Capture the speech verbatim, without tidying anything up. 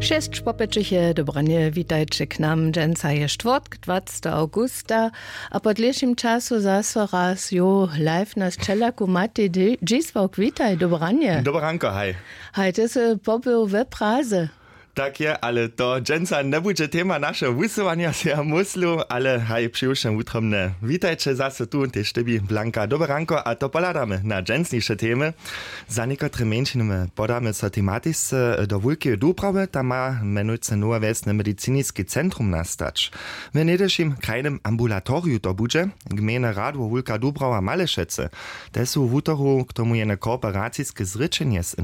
Šest špopečich dobranie, witajcie k nam. Dżęca je czwartek, dwudziestego augusta, a po dlejszym czasu zase raz jo live na strzelaku Mati Dziswok. Witaj, dobranie. Dobranko, hej. Hej, to se pobył we Praze. Tak je, ale to dżęca nie będzie tema nasze wysyłania się muslu, ale hej, przyjuszczę utromne. Witajcie zase tu, też tebi Blanka. Dobranko, a to poladamy na dżęsniejsze temy. Za niekotore mniejszyny podamy so tematisce do Wielkiej Dubrawy, tam ma menujce nowe wesne medycyniskie centrum nastać. W niedawszym krajnym ambulatoriu to będzie, gmina Radwo Wielka Dubrawa Malešece. Te są w utoru, k tomu jene kooperacijskie zryczenie z